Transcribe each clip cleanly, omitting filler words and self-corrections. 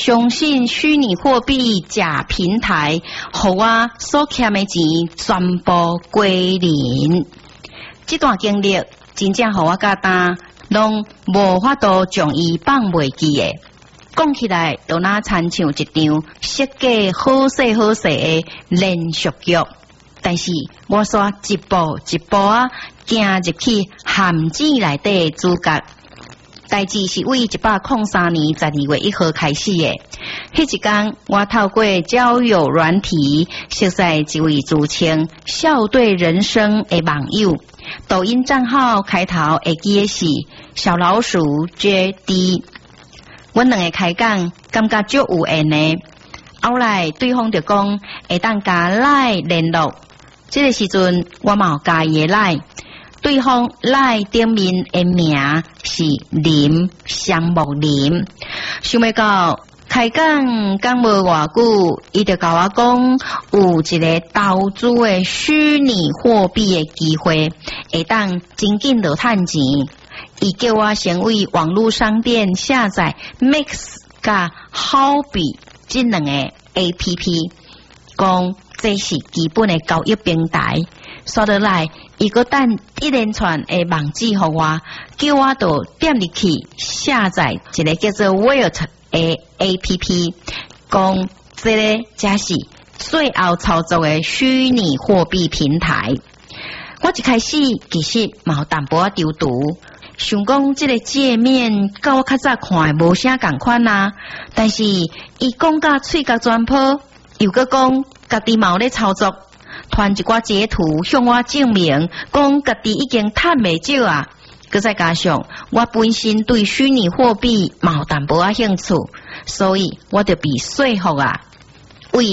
相信虚拟货币假平台，互我所欠的钱全部归零。这段经历真正互我甲担，拢无法度将伊放袂记的。讲起来，就那亲像一场设计好势的连续剧。但是我煞一步一步行入去陷阱内底主角。代志是为103年12月1号开始的。迄一天，我透过交友软体识识一位自称笑对人生的网友。抖音账号开头会记的是小老鼠 JD。阮两个开讲，感觉足有缘的。后来对方就讲会当加赖联络。这个时阵，我嘛有加伊的赖。对方赖顶面的名是林香木林，想要到开讲讲无偌久，伊就甲我讲有一个投资的虚拟货币的机会，会当真紧就趁钱。伊叫我先为网络商店下载 Mix 甲好币这两个 APP， 讲这是基本的交易平台。刷落来，伊个等一连串的网址给我，叫我到点入去下载一个叫做 Walt 的 APP， 讲这个才是最后操作的虚拟货币平台。我一开始其实嘛有淡薄丢毒，想讲这个界面甲我较早看的无啥共款啊，但是伊讲甲喙角全破，又搁讲家己嘛有咧操作。传一寡截图向我证明，讲家己已经赚袂少啊！佮再加上我本身对虚拟货币嘛有淡薄兴趣，所以我就被说服啊。为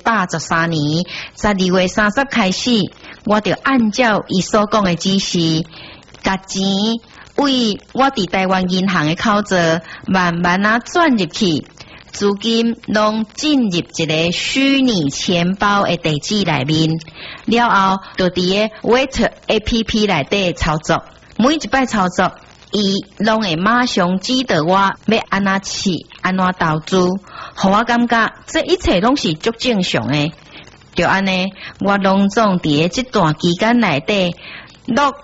113年12月30开始，我就按照伊所讲的指示，甲钱为我伫台湾银行的口座慢慢转入去。资金拢进入一个虚拟钱包的地址内面，了后就伫个 Wait APP 内底操作。每一摆操作，伊拢会马上指导我要安怎试、安怎投资，互我感觉这一切拢是足正常的。就安尼，我隆重伫个这段期间内底落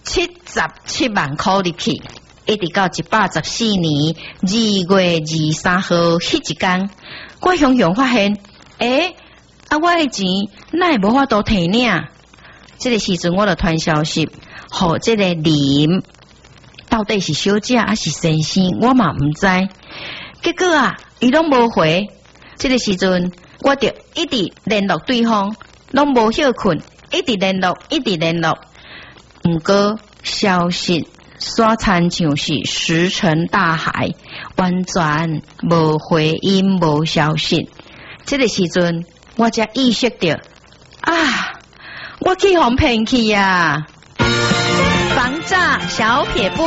77万块入去。一直到114年2月23号迄一天，我雄雄发现，我的钱哪会无法度提领？这个时阵，我就传消息，互这个林到底是小姐还是先生，我嘛唔知。结果伊拢无回。这个时阵，我就一直联络对方，拢无休困，一直联络。毋过消息刷参像是石沉大海，完全无回音，无消息。这个时阵，我才意识到，我去互骗去啊！防诈小撇步，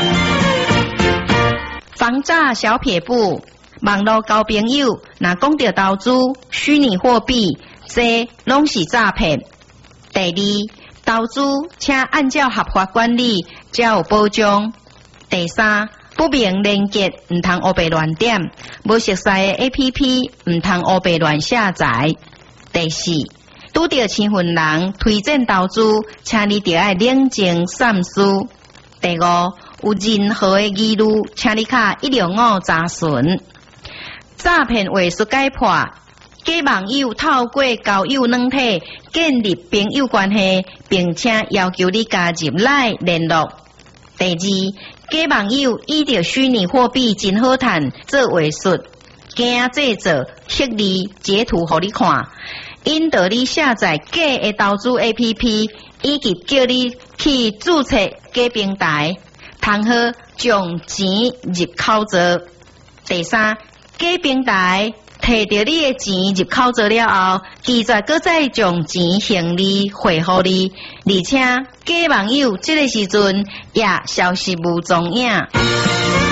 网络交朋友，若讲到投资虚拟货币，这拢是诈骗。第二，投资请按照合法管理，才有保障。第三，不明连结唔通黑白乱点，无熟悉的 APP 唔通黑白乱下载。第四，拄到亲份人推荐投资，请你着爱冷静三思。第五，有任何的疑虑，请你卡105查询。诈骗话术解破。假网友透过交友软体建立朋友关系，并且要求你加入来联络。第二，假网友以着虚拟货币真好赚做话术，惊制作黑字截图给你看，引导你下载假的投资 APP， 以及叫你去注册假平台，通好将钱入口座。第三，假平台摕到你的钱入口座了后，期再搁再将钱行李汇互你，而且假网友这个时阵也消失无踪影。